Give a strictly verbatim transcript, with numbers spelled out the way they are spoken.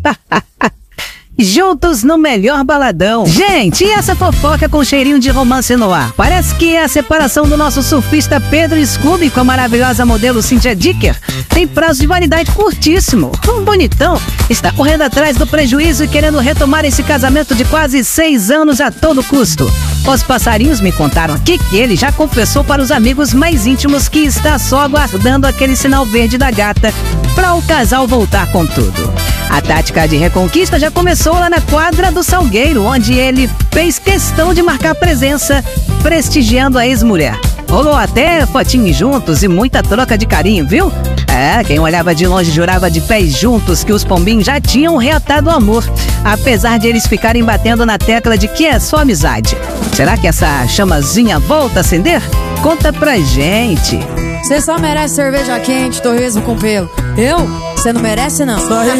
Juntos no melhor baladão. Gente, e essa fofoca com cheirinho de romance no ar? Parece que é a separação do nosso surfista Pedro Scooby com a maravilhosa modelo Cynthia Dicker tem prazo de validade curtíssimo. Um bonitão está correndo atrás do prejuízo e querendo retomar esse casamento de quase seis anos a todo custo. Os passarinhos me contaram aqui que ele já confessou para os amigos mais íntimos que está só aguardando aquele sinal verde da gata para o casal voltar com tudo. A tática de reconquista já começou lá na quadra do Salgueiro, onde ele fez questão de marcar presença, prestigiando a ex-mulher. Rolou até fotinhos juntos e muita troca de carinho, viu? É, quem olhava de longe jurava de pés juntos que os pombinhos já tinham reatado o amor, apesar de eles ficarem batendo na tecla de que é só amizade. Será que essa chamazinha volta a acender? Conta pra gente. Você só merece cerveja quente, torresmo com pelo. Eu? Você não merece, não? Só